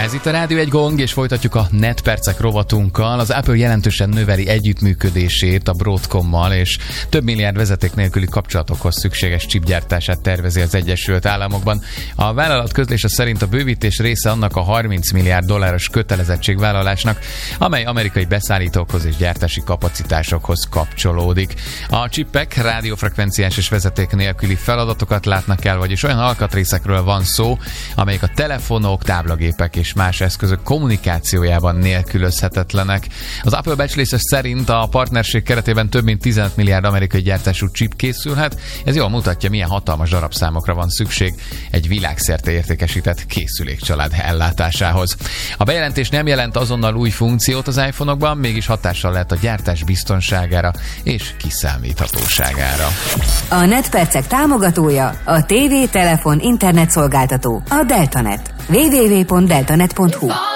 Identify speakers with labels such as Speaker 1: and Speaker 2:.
Speaker 1: Ez itt a Rádió Egy Gong, és folytatjuk a netpercek rovatunkkal. Az Apple jelentősen növeli együttműködését a Broadcommal, és több milliárd vezeték nélküli kapcsolatokhoz szükséges chipgyártását tervezi az Egyesült Államokban. A vállalat közlése szerint a bővítés része annak a $30 milliárd kötelezettségvállalásnak, amely amerikai beszállítókhoz és gyártási kapacitásokhoz kapcsolódik. A chipek rádiófrekvenciás és vezeték nélküli feladatokat látnak el, vagyis olyan alkatrészekről van szó, amelyek a telefonok, táblagépek és más eszközök kommunikációjában nélkülözhetetlenek. Az Apple becslése szerint a partnerség keretében több mint 15 milliárd amerikai gyártású chip készülhet. Ez jól mutatja, milyen hatalmas darabszámokra van szükség egy világszerte értékesített készülékcsalád ellátásához. A bejelentés nem jelent azonnal új funkciót az iPhone-okban, mégis hatással lehet a gyártás biztonságára és kiszámíthatóságára.
Speaker 2: A netpercek támogatója a TV, telefon, internet szolgáltató, a Deltanet. www.deltanet.hu